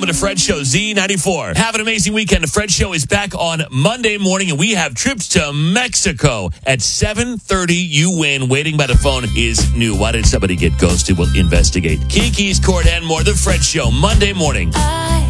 home of the Fred Show, Z94. Have an amazing weekend. The Fred Show is back on Monday morning, and we have trips to Mexico at 7:30. You win. Waiting by the phone is new. Why did somebody get ghosted? We'll investigate. Kiki's Court and more. The Fred Show, Monday morning.